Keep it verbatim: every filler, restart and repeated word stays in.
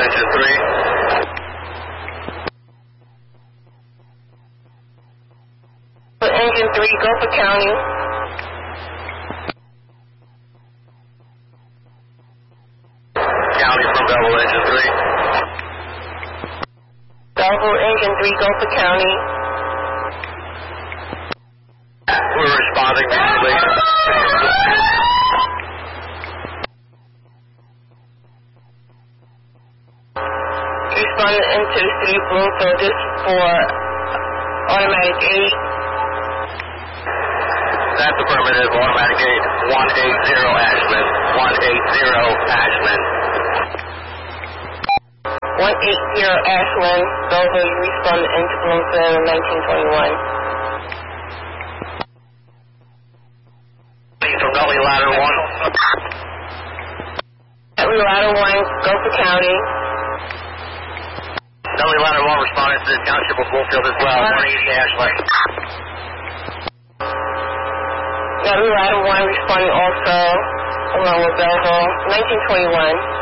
engine three. Engine three, Gulfport County. County from Belleville, engine three. Belleville, engine three, Gulfport County. We're responding immediately. Responding into the city of Bloomfield, this for automatic aid. That's affirmative. Automatic gate one eighty Ashland. one eighty Ashland. one eighty Ashland, Belleville, you responded into Bloomfield in nineteen twenty-one. From Gully Ladder one. Gully Ladder one, Gulfport County. Gully Ladder one responded to the township of Bloomfield as well. one eighty Ashland. Gully Ladder one responding also along with Belleville, nineteen twenty-one.